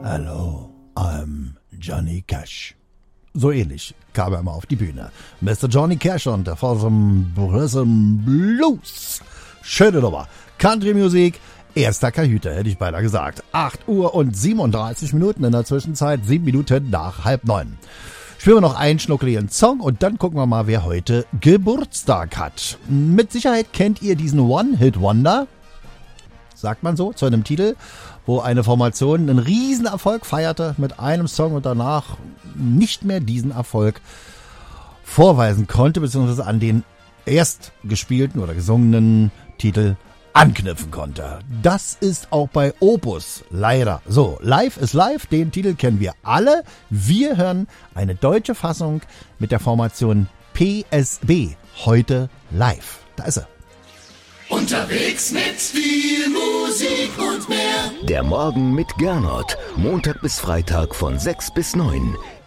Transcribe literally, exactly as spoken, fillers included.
Hello, I'm Johnny Cash. So ähnlich kam er mal auf die Bühne. Mister Johnny Cash und der Folsom Rhythm Blues. Schöne Nummer. Country Music, erster Kajüte, hätte ich beinahe gesagt. acht Uhr und siebenunddreißig Minuten in der Zwischenzeit, sieben Minuten nach halb neun. Spielen wir noch einen schnuckeligen Song und dann gucken wir mal, wer heute Geburtstag hat. Mit Sicherheit kennt ihr diesen One-Hit-Wonder, sagt man so, zu einem Titel, wo eine Formation einen Riesenerfolg feierte mit einem Song und danach nicht mehr diesen Erfolg vorweisen konnte, beziehungsweise an den erst gespielten oder gesungenen Titel anknüpfen konnte. Das ist auch bei Opus leider so. Live is Live, den Titel kennen wir alle. Wir hören eine deutsche Fassung mit der Formation P S B, heute live. Da ist er. Unterwegs mit viel Musik und mehr. Der Morgen mit Gernot. Montag bis Freitag von sechs bis neun.